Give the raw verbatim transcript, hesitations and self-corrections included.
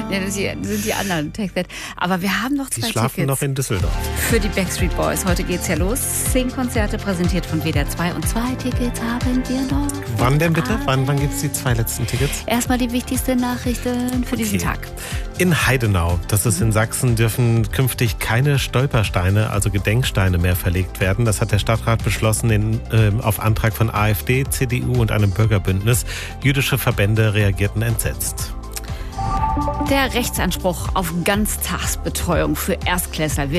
Ja, das sind die anderen TechThat. Aber wir haben noch zwei Die schlafen Tickets noch in Düsseldorf. für die Backstreet Boys. Heute geht's ja los. Zehn Konzerte präsentiert von W D R zwei und zwei Tickets haben wir noch. Wann denn bitte? Wann, wann gibt es die zwei letzten Tickets? Erstmal die wichtigsten Nachrichten für diesen Okay. Tag. In Heidenau, das ist in Sachsen, dürfen künftig keine Stolpersteine, also Gedenksteine mehr verlegt werden. Das hat der Stadtrat beschlossen in, äh, auf Antrag von AfD, C D U und einem Bürgerbündnis. Jüdische Verbände reagierten entsetzt. Der Rechtsanspruch auf Ganztagsbetreuung für Erstklässler wird